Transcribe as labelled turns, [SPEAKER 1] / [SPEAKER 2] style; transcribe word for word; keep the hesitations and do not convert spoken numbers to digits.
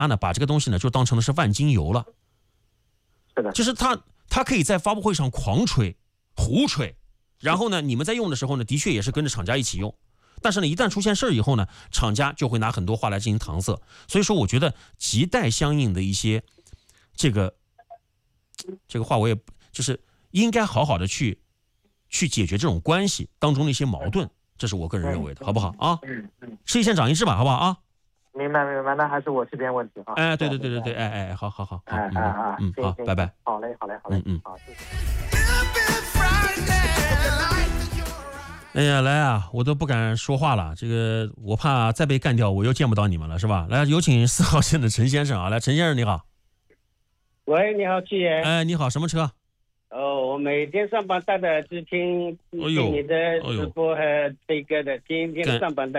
[SPEAKER 1] 呢把这个东西呢就当成的是万金油了。
[SPEAKER 2] 是的，
[SPEAKER 1] 就是他他可以在发布会上狂吹胡吹，然后呢你们在用的时候呢的确也是跟着厂家一起用，但是呢一旦出现事儿以后呢，厂家就会拿很多话来进行搪塞。所以说我觉得亟待相应的一些这个这个话我也就是应该好好的去去解决这种关系当中的一些矛盾，这是我个人认为的，好不好啊？
[SPEAKER 2] 嗯嗯，
[SPEAKER 1] 吃一堑长一智吧，好不好啊？
[SPEAKER 2] 明白明白，那还是我这边问题啊。
[SPEAKER 1] 哎，对对对对对，哎哎，好好好，好，
[SPEAKER 2] 哎哎哎，
[SPEAKER 1] 嗯，好，拜拜。
[SPEAKER 2] 好嘞好嘞好嘞，
[SPEAKER 1] 嗯嗯，
[SPEAKER 2] 好，谢谢。
[SPEAKER 1] 哎呀，来啊，我都不敢说话了，这个我怕再被干掉，我又见不到你们了，是吧？来，有请四号线的陈先生啊，来，陈先生你好。
[SPEAKER 3] 喂，你好，七爷。
[SPEAKER 1] 哎，你好，什么车？
[SPEAKER 3] 哦，我每天上班带的是听听你的直播和这个的，天天上班带。